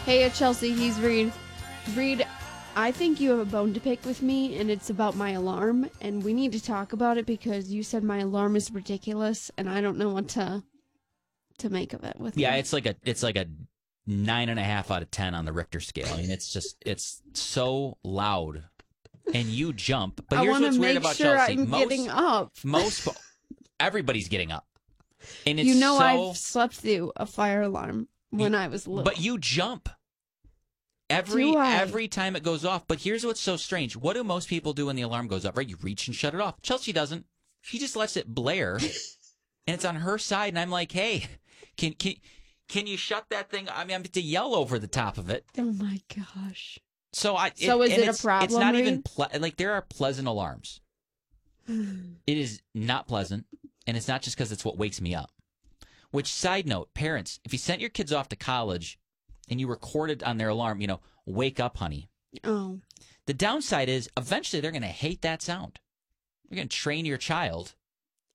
Hey, Chelsea, he's Reed. Reed, I think you have a bone to pick with me, and it's about my alarm, and we need to talk about it because you said my alarm is ridiculous, and I don't know what to make of it with Yeah, you. it's like a 9.5 out of 10 on the Richter scale. I mean, it's so loud, and you jump. But here's what's weird about sure Chelsea. I'm getting up. Everybody's getting up, and it's I've slept through a fire alarm when I was little. But you jump every time it goes off. But here's what's so strange. What do most people do when the alarm goes off? Right, you reach and shut it off. Chelsea doesn't. She just lets it blare, and it's on her side. And I'm like, hey, can you shut that thing? I mean, I'm to yell over the top of it. Oh my gosh. So is it a problem? It's not Reed? even like there are pleasant alarms. It is not pleasant, and it's not just because it's what wakes me up. Which, side note, parents, if you sent your kids off to college and you recorded on their alarm, wake up, honey. Oh. The downside is eventually they're going to hate that sound. You're going to train your child